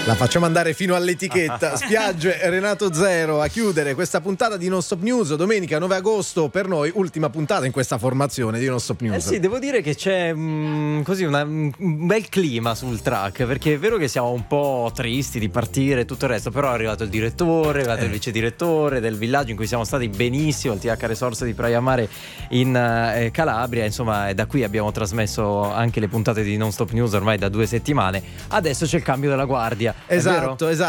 La facciamo andare fino all'etichetta. Spiagge Renato Zero a chiudere questa puntata di Non Stop News. Domenica 9 agosto per noi, ultima puntata in questa formazione di Non Stop News. Sì, devo dire che c'è così un bel clima sul track, perché è vero che siamo un po' tristi di partire e tutto il resto, però è arrivato il direttore, è arrivato il vice direttore del villaggio in cui siamo stati benissimo, il TH Resort di Praia Mare in Calabria. Insomma, da qui abbiamo trasmesso anche le puntate di Non Stop News ormai da 2 settimane. Adesso c'è il cambio della guardia. Esatto, esatto.